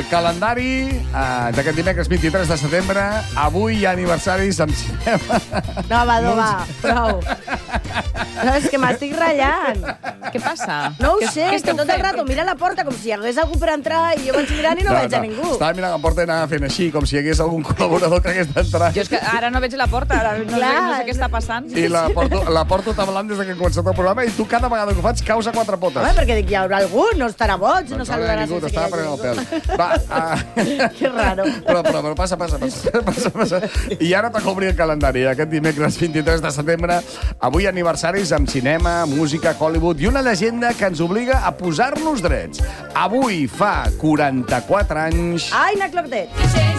calendari d'aquest dimecres 23 de setembre. Avui hi ha aniversaris amb cinema. No, va, prou. No, és que m'estic ratllant. Què passa? No ho sé, Què és que esteu tot el fent? rato mira la porta com si hi hagués algú per entrar i jo vaig mirant i no veig a ningú. Estava mirant la porta i anava fent així, com si hi hagués algun col·laborador que hagués d'entrar. Jo és que ara no veig la porta, ara no sé què està passant. I la porto tablant des que he començat el programa i tu cada vegada que ho faig caus a quatre potes. Home, perquè dic, hi haurà algú, no estarà boig, no saludarà ningú, sense que hi t'estava hagi prenent el ningú. pèl. Va, Que raro. Però passa. I ara toca obrir el calendari. Aquest dimecres 23 de setembre, avui aniversaris amb cinema, música, Hollywood i una llegenda que ens obliga a posar-nos drets. Avui fa 44 anys... Ai, na Cloptet.